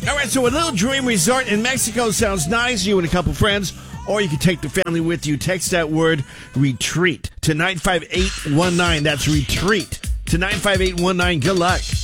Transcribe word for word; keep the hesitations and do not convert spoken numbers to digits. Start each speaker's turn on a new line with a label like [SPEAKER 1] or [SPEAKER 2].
[SPEAKER 1] All right, so a little dream resort in Mexico sounds nice. You and a couple friends, or you can take the family with you. Text that word retreat to nine five eight one nine. That's retreat to nine five eight one nine. Good luck.